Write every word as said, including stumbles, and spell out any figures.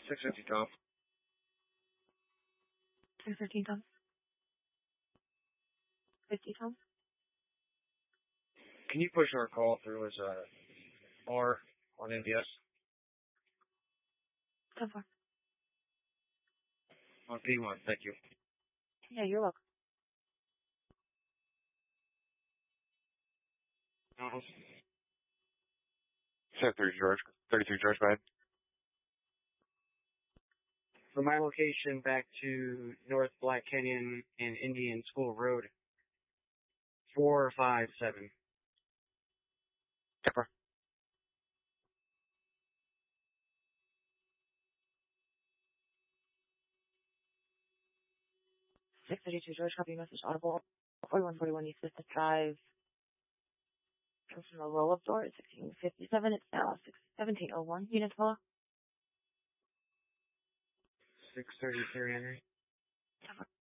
six fifty Tom. six fifteen Tom. fifty Tom. Can you push our call through as a R on N B S? So far. On P one, thank you. Yeah, you're welcome. Uh-huh. Set thirty George, thirty-three George, go ahead. From my location back to North Black Canyon and Indian School Road, four five seven. Temper. six thirty-two George, copy message audible. forty-one forty-one East Vista Drive. Comes from the roll-up door at sixteen fifty-seven. It's now seventeen oh one. Units follow. six thirty-three Henry. Temper.